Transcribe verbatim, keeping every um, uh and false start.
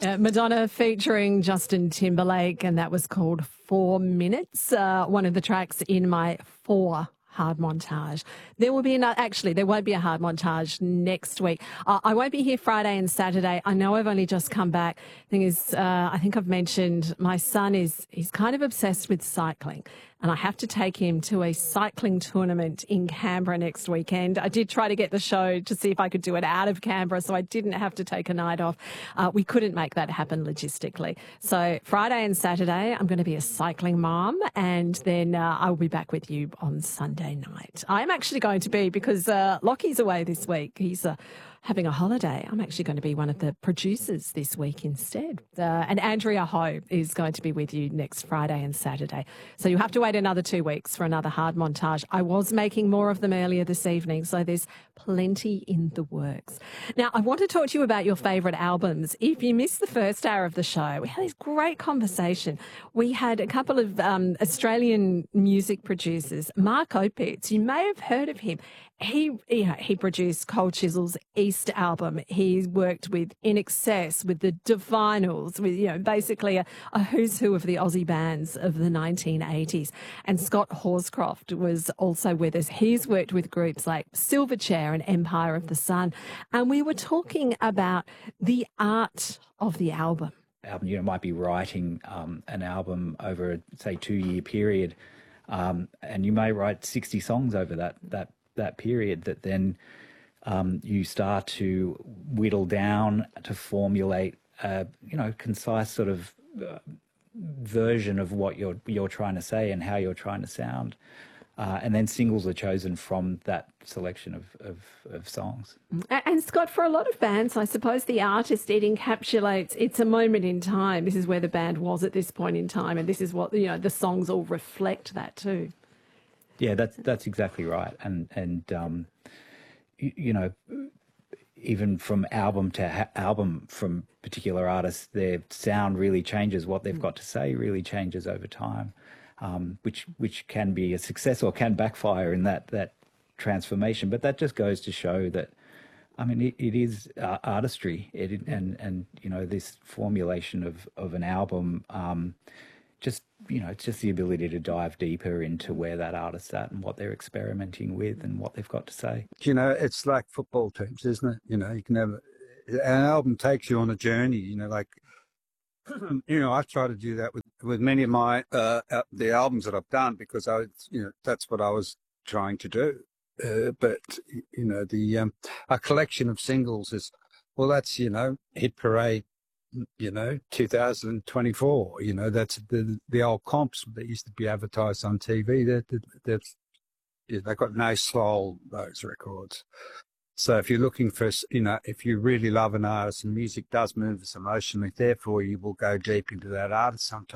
Uh, Madonna featuring Justin Timberlake, and that was called Four Minutes, uh, one of the tracks in my four hard montage. There will be another, actually, there won't be a hard montage next week. Uh, I won't be here Friday and Saturday. I know I've only just come back. Thing is, uh, I think I've mentioned my son is, he's kind of obsessed with cycling, and I have to take him to a cycling tournament in Canberra next weekend. I did try to get the show to see if I could do it out of Canberra, so I didn't have to take a night off. Uh, we couldn't make that happen logistically. So Friday and Saturday, I'm going to be a cycling mom, and then uh, I will be back with you on Sunday night. I'm actually going to be, because uh, Lockie's away this week. He's uh, having a holiday. I'm actually going to be one of the producers this week instead. Uh, and Andrea Ho is going to be with you next Friday and Saturday. So you have to wait another two weeks for another hard montage. I was making more of them earlier this evening, so there's plenty in the works. Now, I want to talk to you about your favourite albums. If you missed the first hour of the show, we had this great conversation. We had a couple of um, Australian music producers. Mark Opitz, you may have heard of him. He, you know, he produced Cold Chisel's East album. He's worked with In Excess, with the Divinals, with, you know, basically a, a who's who of the Aussie bands of the nineteen eighties. And Scott Horscroft was also with us. He's worked with groups like Silverchair and Empire of the Sun. And we were talking about the art of the album. Album, you know, might be writing um, an album over a, say, two-year period, um, and you may write sixty songs over that that that period that then um, you start to whittle down to formulate a, you know, concise sort of uh, version of what you're you're trying to say and how you're trying to sound. Uh, and then singles are chosen from that selection of, of, of songs. And Scott, for a lot of bands, I suppose the artist, it encapsulates, it's a moment in time. This is where the band was at this point in time, and this is what, you know, the songs all reflect that too. Yeah, that's that's exactly right. And, and um, you, you know, even from album to ha- album from particular artists, their sound really changes. What they've got to say really changes over time, um, which which can be a success or can backfire in that that transformation. But that just goes to show that, I mean, it, it is uh, artistry, it, and and you know, this formulation of of an album. Um, just you know, it's just the ability to dive deeper into where that artist's at and what they're experimenting with and what they've got to say. You know, it's like football teams, isn't it? You know, you can have an album takes you on a journey. You know, like you know, I try to do that with with many of my uh, the albums that I've done, because I, you know, that's what I was trying to do. Uh, but you know, the um, a collection of singles is, well, that's, you know, Hit Parade, you know, two thousand twenty-four, you know, that's the the old comps that used to be advertised on T V. That that that's, yeah, they've got no soul, those records. So if you're looking for, you know, if you really love an artist and music does move us emotionally, therefore you will go deep into that artist sometimes.